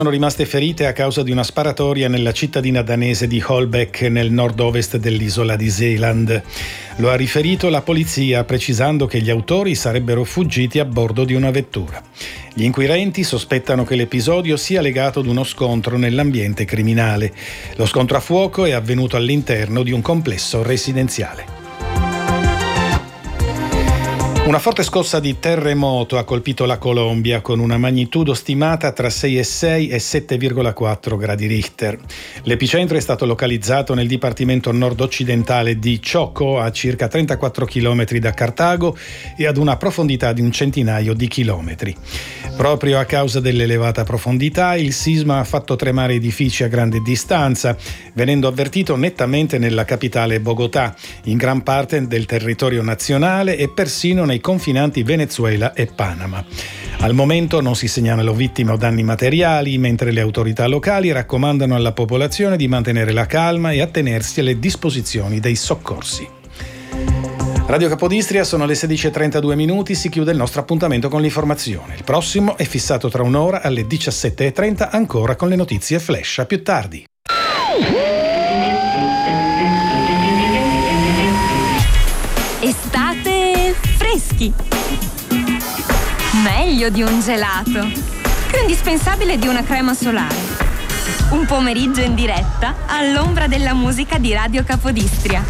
Sono rimaste ferite a causa di una sparatoria nella cittadina danese di Holbæk, nel nord-ovest dell'isola di Seeland. Lo ha riferito la polizia, precisando che gli autori sarebbero fuggiti a bordo di una vettura. Gli inquirenti sospettano che l'episodio sia legato ad uno scontro nell'ambiente criminale. Lo scontro a fuoco è avvenuto all'interno di un complesso residenziale. Una forte scossa di terremoto ha colpito la Colombia con una magnitudo stimata tra 6,6 e 7,4 gradi Richter. L'epicentro è stato localizzato nel dipartimento nord-occidentale di Chocó, a circa 34 km da Cartago e ad una profondità di un centinaio di chilometri. Proprio a causa dell'elevata profondità, il sisma ha fatto tremare edifici a grande distanza, venendo avvertito nettamente nella capitale Bogotà, in gran parte del territorio nazionale e persino nei confinanti Venezuela e Panama. Al momento non si segnalano vittime o danni materiali, mentre le autorità locali raccomandano alla popolazione di mantenere la calma e attenersi alle disposizioni dei soccorsi. Radio Capodistria, sono le 16:32 minuti, si chiude il nostro appuntamento con l'informazione. Il prossimo è fissato tra un'ora alle 17:30, ancora con le notizie flash. A più tardi. Estate freschi. Meglio di un gelato. Più indispensabile di una crema solare. Un pomeriggio in diretta all'ombra della musica di Radio Capodistria.